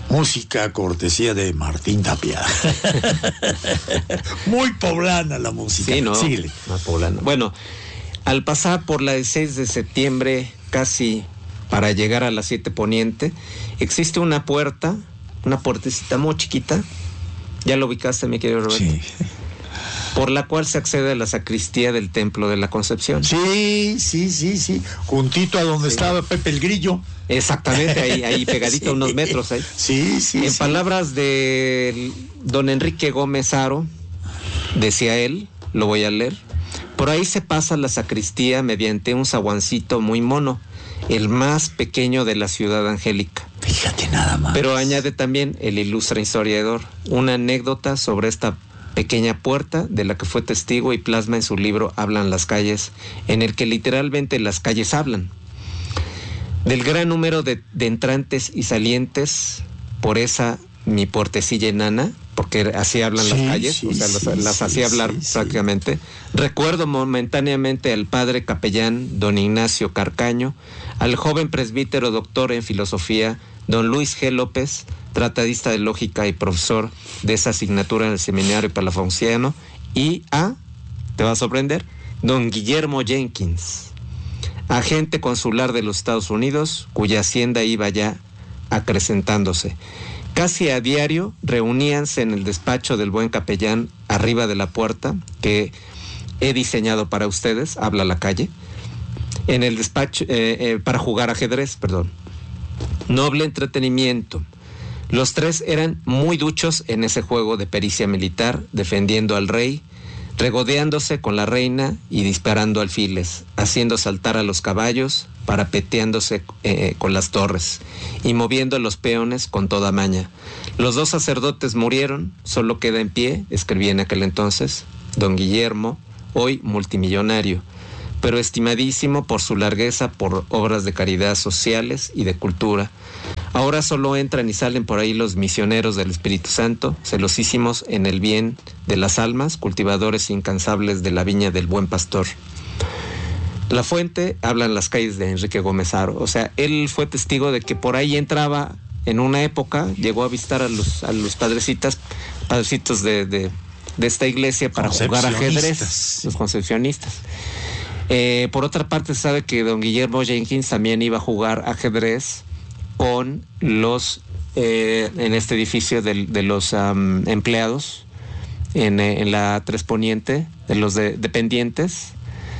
Música cortesía de Martín Tapia. Muy poblana la música. Sí, ¿no? Síguele. Más poblana. Bueno, al pasar por la 6 de septiembre, casi para llegar a la 7 Poniente, existe una puertecita muy chiquita. ¿Ya lo ubicaste, mi querido Roberto? Sí. Por la cual se accede a la sacristía del Templo de la Concepción. Sí. Juntito a donde estaba Pepe el Grillo. Exactamente, ahí pegadito, Sí. unos metros ahí. Sí. En palabras de don Enrique Gómez Haro, decía él, lo voy a leer: por ahí se pasa la sacristía mediante un zaguancito muy mono, el más pequeño de la ciudad angélica. Fíjate nada más. Pero añade también el ilustre historiador una anécdota sobre esta pequeña puerta de la que fue testigo y plasma en su libro Hablan las calles, en el que literalmente las calles hablan. Del gran número de entrantes y salientes por esa mi puertecilla enana, porque así hablan las calles, o sea, las hacía hablar prácticamente. Recuerdo momentáneamente al padre capellán don Ignacio Carcaño, al joven presbítero doctor en filosofía don Luis G. López, tratadista de lógica y profesor de esa asignatura en el seminario palafonciano, y te va a sorprender, don Guillermo Jenkins, agente consular de los Estados Unidos, cuya hacienda iba ya acrecentándose. Casi a diario reuníanse en el despacho del buen capellán arriba de la puerta que he diseñado para ustedes, habla la calle, en el despacho para jugar ajedrez, Noble entretenimiento. Los tres eran muy duchos en ese juego de pericia militar, defendiendo al rey, regodeándose con la reina y disparando alfiles, haciendo saltar a los caballos, parapeteándose con las torres y moviendo los peones con toda maña. Los dos sacerdotes murieron, solo queda en pie, escribía en aquel entonces, don Guillermo, hoy multimillonario, pero estimadísimo por su largueza por obras de caridad sociales y de cultura. Ahora solo entran y salen por ahí los misioneros del Espíritu Santo, celosísimos en el bien de las almas, cultivadores incansables de la viña del buen pastor. La fuente habla en las calles de Enrique Gómez Haro. O sea, él fue testigo de que por ahí entraba en una época, llegó a visitar a los padrecitos de esta iglesia para jugar ajedrez, los concepcionistas. Por otra parte, se sabe que don Guillermo Jenkins también iba a jugar ajedrez con los en este edificio de los empleados en la 3 Poniente, de los dependientes,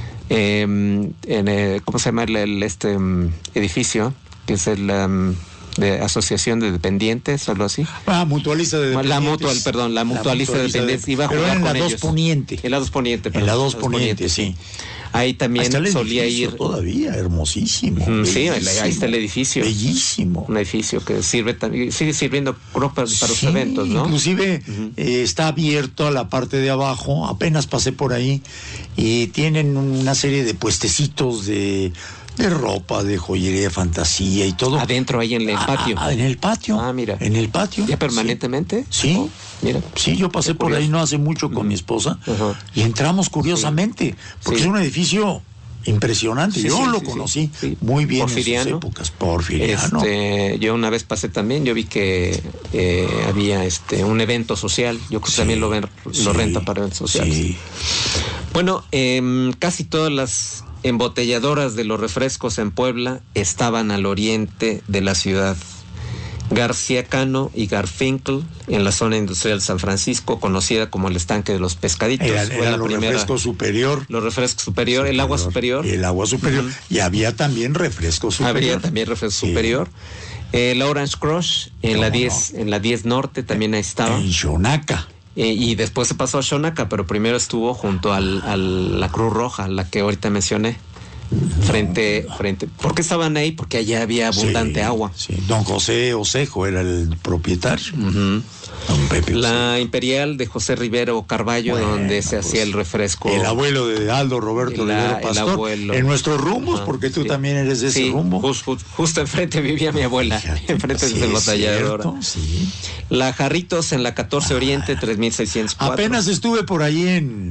¿cómo se llama este edificio? Que es el de asociación de dependientes o algo así. Mutualista de dependientes. La mutualista de dependientes iba a jugar con ellos. En la 2 Poniente. En la 2 Poniente, En la 2 Poniente, sí. Ahí también solía ir. Todavía, hermosísimo. Sí, ahí está el edificio. Bellísimo. Un edificio que sigue sirviendo para los eventos, ¿no? Inclusive está abierto a la parte de abajo, apenas pasé por ahí, y tienen una serie de puestecitos de ropa, de joyería, de fantasía y todo. Adentro, ahí en el patio. En el patio. Mira. En el patio. ¿Ya permanentemente? Sí. Oh, mira. Sí, yo pasé por ahí no hace mucho con mi esposa y entramos curiosamente, porque es un edificio impresionante. Yo lo conocí muy bien Porfiriano. En sus épocas. Porfiriano. Yo una vez pasé también, yo vi que había un evento social. Yo creo que también lo renta para eventos sociales. Sí. Bueno, casi todas las embotelladoras de los refrescos en Puebla estaban al oriente de la ciudad. García Cano y Garfinkel, en la zona industrial de San Francisco, conocida como el estanque de los pescaditos. Era los refrescos superior. Los refrescos superior, el agua superior. El agua superior. Y había también refresco superior. Superior. La Orange Crush, en la 10 Norte, también ahí estaba. En Xonaca. Y después se pasó a Xonaca, pero primero estuvo junto a la Cruz Roja, la que ahorita mencioné. Frente. ¿Por qué estaban ahí? Porque allá había abundante agua. Sí. Don José Osejo era el propietario. Don Pepe la Imperial de José Rivero Carballo, donde se hacía el refresco. El abuelo de Aldo Roberto Rivero Pastor. El abuelo. En nuestros rumbos, porque tú también eres de ese rumbo. Justo enfrente vivía mi abuela. Enfrente del botellador. Sí. La Jarritos en la 14 Oriente, 3604. Apenas estuve por ahí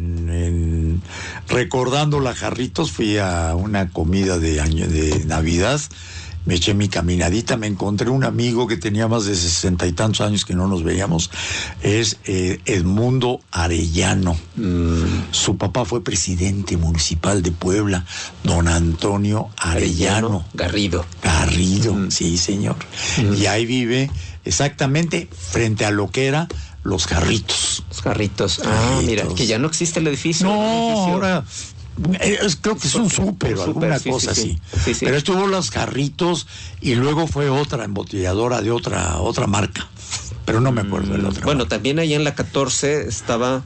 en recordando la Jarritos, fui a una comida de Navidad me eché mi caminadita, me encontré un amigo que tenía más de 60 y tantos años que no nos veíamos, es Edmundo Arellano. Su papá fue presidente municipal de Puebla, don Antonio Arellano. Garrido, sí, señor. Y ahí vive exactamente frente a lo que era Los Jarritos. Los Jarritos. Mira, que ya no existe el edificio. No, ahora creo que es un súper o alguna cosa así. Sí. Pero estuvo Los Jarritos y luego fue otra embotelladora de otra marca. Pero no me acuerdo de la otra. Bueno, marca. también ahí en la 14 estaba,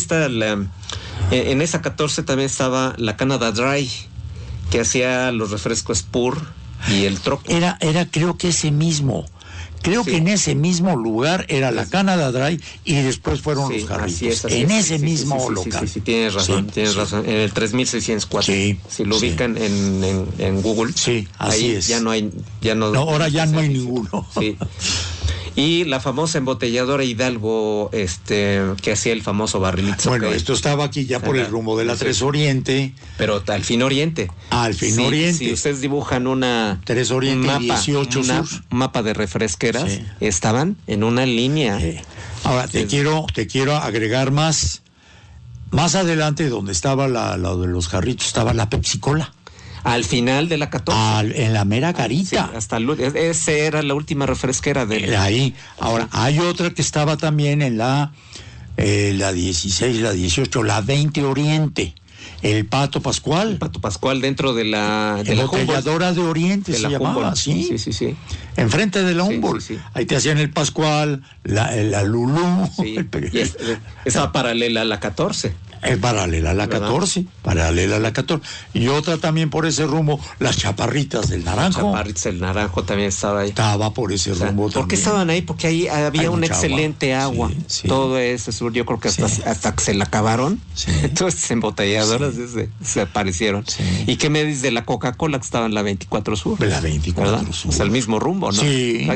en esa 14 también estaba la Canada Dry, que hacía los refrescos Pur y el Troco. Era creo que ese mismo. Creo que en ese mismo lugar era la Canada Dry y después fueron Los Jarritos. Así en es, ese mismo local. Sí, tienes razón. En el 3604. Sí, si lo ubican en Google. Sí, así ahí es. No, ahora ya no hay ninguno. Sí. Y la famosa embotelladora Hidalgo, que hacía el famoso barrilito. Bueno, esto estaba aquí ya por el rumbo de la 3 Oriente. Pero al fin Oriente. Al fin Oriente. Si ustedes dibujan 3 Oriente, mapa, 18 Sur. Mapa de refresqueras, estaban en una línea. Ahora, te quiero agregar más. Más adelante, donde estaba la de Los Jarritos, estaba la Pepsi Cola. Al final de la 14. En la mera carita. Sí, esa era la última refresquera de ahí. Ahora, hay otra que estaba también en la 16, la 18, la 20 Oriente. El Pato Pascual. El Pato Pascual dentro de la embotelladora de Oriente se llamaba, sí. Enfrente de la Humboldt. Sí. Ahí te hacían el Pascual, la Lulú. Sí. Esa paralela a la 14. Es paralela a la 14, Y otra también por ese rumbo, las Chaparritas del Naranjo. Chaparritas del Naranjo también estaba ahí. Estaba por ese rumbo también. ¿Por qué estaban ahí? Porque ahí había una excelente agua. Sí. Todo ese sur, yo creo que hasta que se la acabaron, todas esas embotelladoras desaparecieron. Sí. ¿Y qué me dices de la Coca-Cola que estaba en la 24 Sur? La 24 ¿verdad? Sur. O sea, el mismo rumbo, ¿no? Sí.